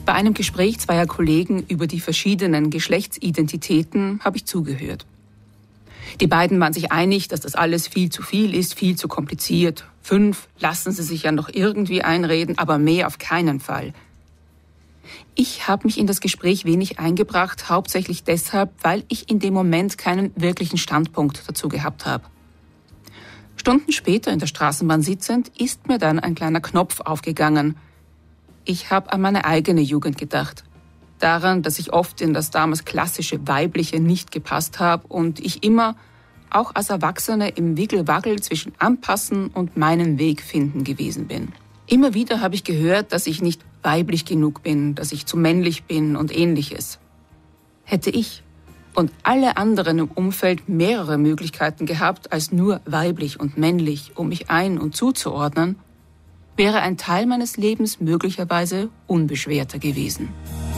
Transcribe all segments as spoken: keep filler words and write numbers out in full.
Bei einem Gespräch zweier Kollegen über die verschiedenen Geschlechtsidentitäten habe ich zugehört. Die beiden waren sich einig, dass das alles viel zu viel ist, viel zu kompliziert. Fünf lassen sie sich ja noch irgendwie einreden, aber mehr auf keinen Fall. Ich habe mich in das Gespräch wenig eingebracht, hauptsächlich deshalb, weil ich in dem Moment keinen wirklichen Standpunkt dazu gehabt habe. Stunden später in der Straßenbahn sitzend ist mir dann ein kleiner Knopf aufgegangen. Ich habe an meine eigene Jugend gedacht. Daran, dass ich oft in das damals klassische Weibliche nicht gepasst habe und ich immer, auch als Erwachsene, im Wickelwackel zwischen Anpassen und meinen Weg finden gewesen bin. Immer wieder habe ich gehört, dass ich nicht weiblich genug bin, dass ich zu männlich bin und Ähnliches. Hätte ich und alle anderen im Umfeld mehrere Möglichkeiten gehabt, als nur weiblich und männlich, um mich ein- und zuzuordnen, wäre ein Teil meines Lebens möglicherweise unbeschwerter gewesen.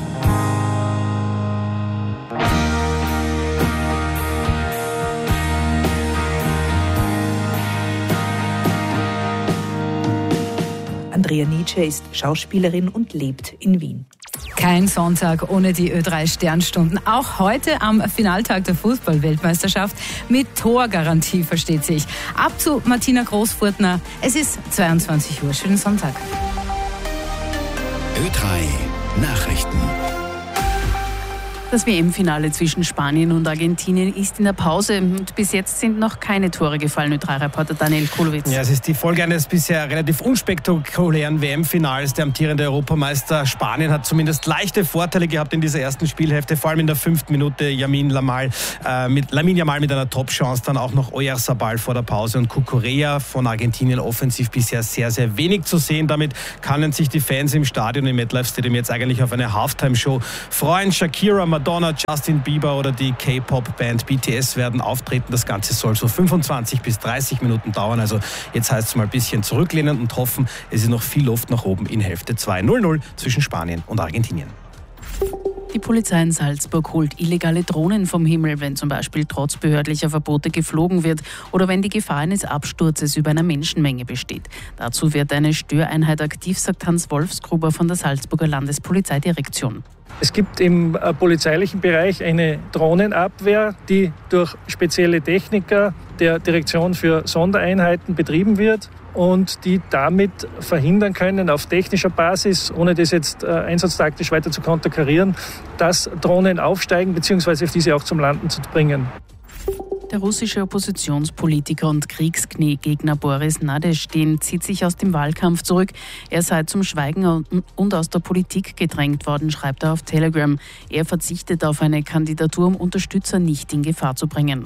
Andrea Nietzsche ist Schauspielerin und lebt in Wien. Kein Sonntag ohne die Ö drei Sternstunden. Auch heute am Finaltag der Fußball-Weltmeisterschaft mit Torgarantie, versteht sich. Ab zu Martina Großfurtner. Es ist zweiundzwanzig Uhr. Schönen Sonntag. Ö drei Nachrichten. Das W M-Finale zwischen Spanien und Argentinien ist in der Pause und bis jetzt sind noch keine Tore gefallen. Ö drei Reporter Daniel Kulowitz. Ja, es ist die Folge eines bisher relativ unspektakulären W M-Finals. Der amtierende Europameister Spanien hat zumindest leichte Vorteile gehabt in dieser ersten Spielhälfte, vor allem in der fünften Minute. Lamine Yamal äh, mit Lamine Yamal mit einer Top-Chance, dann auch noch Oyarzabal vor der Pause und Cucurella von Argentinien offensiv bisher sehr, sehr wenig zu sehen. Damit können sich die Fans im Stadion, im MetLife Stadium, jetzt eigentlich auf eine Halftime-Show freuen. Shakira, Madonna, Justin Bieber oder die K-Pop-Band B T S werden auftreten. Das Ganze soll so fünfundzwanzig bis dreißig Minuten dauern. Also jetzt heißt es mal ein bisschen zurücklehnen und hoffen, es ist noch viel Luft nach oben in Hälfte zwei. null null zwischen Spanien und Argentinien. Die Polizei in Salzburg holt illegale Drohnen vom Himmel, wenn zum Beispiel trotz behördlicher Verbote geflogen wird oder wenn die Gefahr eines Absturzes über einer Menschenmenge besteht. Dazu wird eine Störeinheit aktiv, sagt Hans Wolfsgruber von der Salzburger Landespolizeidirektion. Es gibt im äh, polizeilichen Bereich eine Drohnenabwehr, die durch spezielle Techniker der Direktion für Sondereinheiten betrieben wird und die damit verhindern können, auf technischer Basis, ohne das jetzt äh, einsatztaktisch weiter zu konterkarieren, dass Drohnen aufsteigen bzw. diese auch zum Landen zu bringen. Der russische Oppositionspolitiker und Kriegsknee-Gegner Boris Nadezhdin zieht sich aus dem Wahlkampf zurück. Er sei zum Schweigen und aus der Politik gedrängt worden, schreibt er auf Telegram. Er verzichtet auf eine Kandidatur, um Unterstützer nicht in Gefahr zu bringen.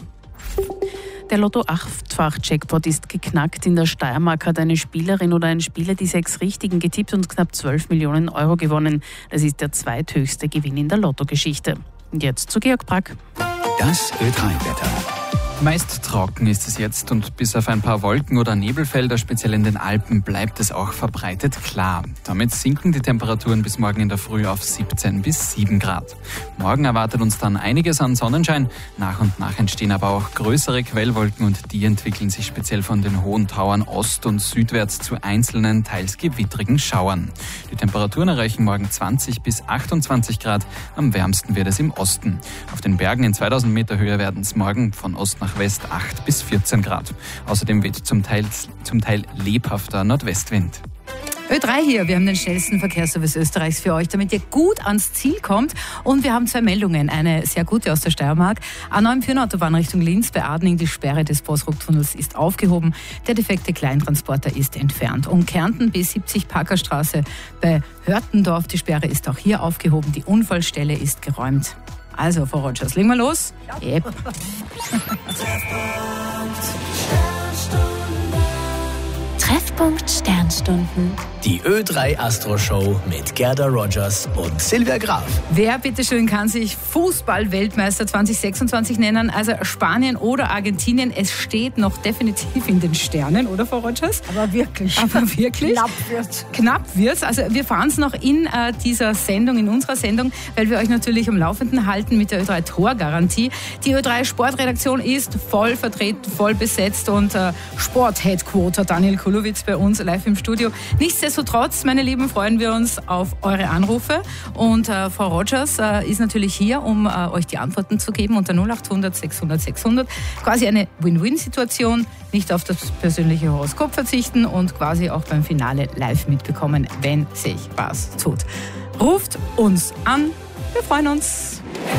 Der Lotto-Achtfach-Jackpot ist geknackt. In der Steiermark hat eine Spielerin oder ein Spieler die sechs Richtigen getippt und knapp zwölf Millionen Euro gewonnen. Das ist der zweithöchste Gewinn in der Lottogeschichte. Und jetzt zu Georg Brack. Das Ö drei Wetter. Meist trocken ist es jetzt und bis auf ein paar Wolken- oder Nebelfelder, speziell in den Alpen, bleibt es auch verbreitet klar. Damit sinken die Temperaturen bis morgen in der Früh auf siebzehn bis sieben Grad. Morgen erwartet uns dann einiges an Sonnenschein. Nach und nach entstehen aber auch größere Quellwolken und die entwickeln sich speziell von den hohen Tauern ost- und südwärts zu einzelnen, teils gewittrigen Schauern. Die Temperaturen erreichen morgen zwanzig bis achtundzwanzig Grad. Am wärmsten wird es im Osten. Auf den Bergen in zweitausend Meter Höhe werden es morgen von Ost nach West acht bis vierzehn Grad. Außerdem weht zum Teil, zum Teil lebhafter Nordwestwind. Ö drei hier, wir haben den schnellsten Verkehrsservice Österreichs für euch, damit ihr gut ans Ziel kommt. Und wir haben zwei Meldungen, eine sehr gute aus der Steiermark. A neun vier Autobahn Richtung Linz bei Adning, die Sperre des Bossruck-Tunnels ist aufgehoben. Der defekte Kleintransporter ist entfernt. Und Kärnten B siebzig Parkerstraße bei Hörtendorf, die Sperre ist auch hier aufgehoben. Die Unfallstelle ist geräumt. Also, Frau Rogers, legen wir los. Ja. Yep. Treffpunkt Sternstunden. Die Ö drei Astro Show mit Gerda Rogers und Silvia Graf. Wer bitteschön kann sich Fußball-Weltmeister zwanzig sechsundzwanzig nennen? Also Spanien oder Argentinien. Es steht noch definitiv in den Sternen, oder Frau Rogers? Aber wirklich. Aber wirklich. Knapp wird's. Knapp wird's. Also wir fahren es noch in äh, dieser Sendung, in unserer Sendung, weil wir euch natürlich am Laufenden halten mit der Ö drei Torgarantie. Die Ö drei Sportredaktion ist voll vertreten, voll besetzt und äh, Sport-Headquarter Daniel Kulowitz bei bei uns live im Studio. Nichtsdestotrotz, meine Lieben, freuen wir uns auf eure Anrufe. Und äh, Frau Rogers äh, ist natürlich hier, um äh, euch die Antworten zu geben unter null acht hundert sechshundert sechshundert. Quasi eine Win-Win-Situation, nicht auf das persönliche Horoskop verzichten und quasi auch beim Finale live mitbekommen, wenn sich was tut. Ruft uns an, wir freuen uns.